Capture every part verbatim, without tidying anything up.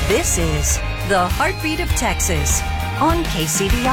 This is the Heartbeat of Texas on K C B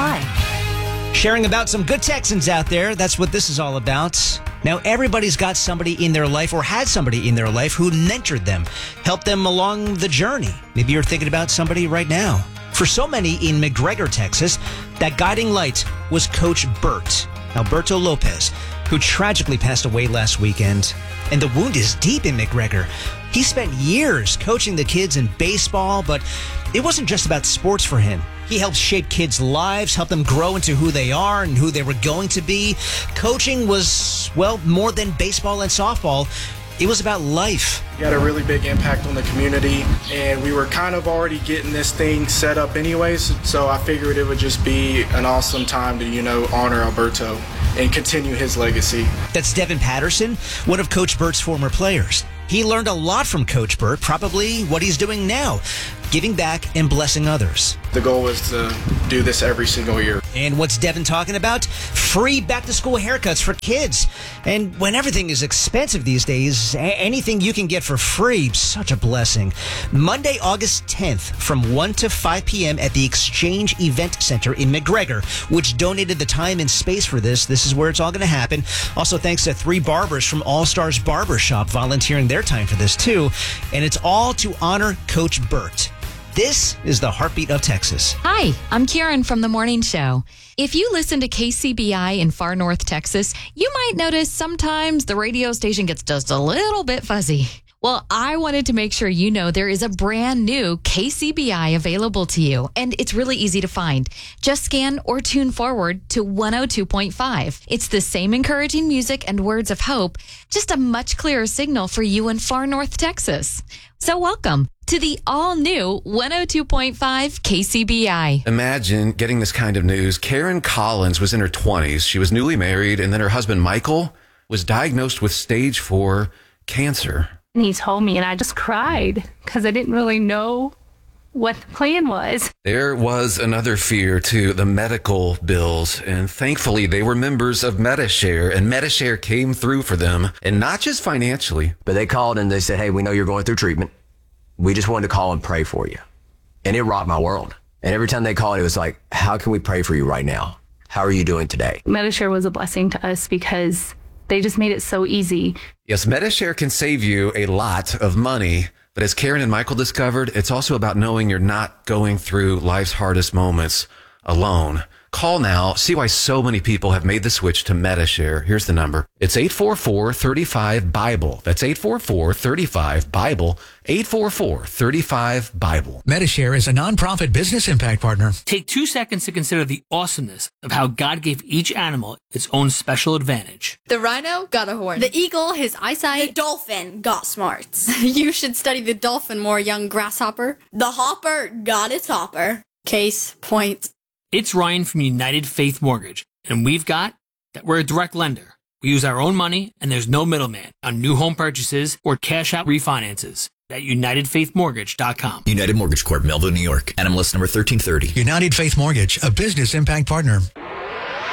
I. Sharing about some good Texans out there. That's what this is all about. Now, everybody's got somebody in their life or had somebody in their life who mentored them, helped them along the journey. Maybe you're thinking about somebody right now. For so many in McGregor, Texas, that guiding light was Coach Bert, Alberto Lopez, who tragically passed away last weekend. And the wound is deep in McGregor. He spent years coaching the kids in baseball, but it wasn't just about sports for him. He helped shape kids' lives, help them grow into who they are and who they were going to be. Coaching was, well, more than baseball and softball. It was about life. He had a really big impact on the community, and we were kind of already getting this thing set up anyways, so I figured it would just be an awesome time to, you know, honor Alberto and continue his legacy. That's Devin Patterson, one of Coach Bert's former players. He learned a lot from Coach Bert, probably what he's doing now, giving back and blessing others. The goal was to do this every single year. And what's Devin talking about? Free back-to-school haircuts for kids. And when everything is expensive these days, a- anything you can get for free, such a blessing. Monday, August tenth, from one to five p.m. at the Exchange Event Center in McGregor, which donated the time and space for this. This is where it's all going to happen. Also, thanks to three barbers from All Stars Barbershop volunteering their time for this, too. And it's all to honor Coach Bert. This is the Heartbeat of Texas. Hi, I'm Karen from The Morning Show. If you listen to K C B I in far north Texas, you might notice sometimes the radio station gets just a little bit fuzzy. Well, I wanted to make sure you know there is a brand new K C B I available to you, and it's really easy to find. Just scan or tune forward to one oh two point five. It's the same encouraging music and words of hope, just a much clearer signal for you in far north Texas. So welcome to the all-new one oh two point five K C B I. Imagine getting this kind of news. Karen Collins was in her twenties. She was newly married, and then her husband, Michael, was diagnosed with stage four cancer. And he told me, and I just cried because I didn't really know what the plan was. There was another fear, too, the medical bills. And thankfully, they were members of Medi-Share, and Medi-Share came through for them, and not just financially. But they called and they said, hey, we know you're going through treatment. We just wanted to call and pray for you. And it rocked my world. And every time they called, it was like, how can we pray for you right now? How are you doing today? Medi-Share was a blessing to us because they just made it so easy. Yes, Medi-Share can save you a lot of money. But as Karen and Michael discovered, it's also about knowing you're not going through life's hardest moments alone. Call now. See why so many people have made the switch to Medi-Share. Here's the number. It's eight four four, three five, BIBLE. That's eight four four, three five, BIBLE. eight four four, three five, BIBLE. Medi-Share is a nonprofit business impact partner. Take two seconds to consider the awesomeness of how God gave each animal its own special advantage. The rhino got a horn. The eagle, his eyesight. The dolphin got smarts. You should study the dolphin more, young grasshopper. The hopper got its hopper. Case point. It's Ryan from United Faith Mortgage, and we've got that we're a direct lender. We use our own money, and there's no middleman on new home purchases or cash out refinances at united faith mortgage dot com. United Mortgage Corp, Melville, New York. N M L S number thirteen thirty. United Faith Mortgage, a business impact partner.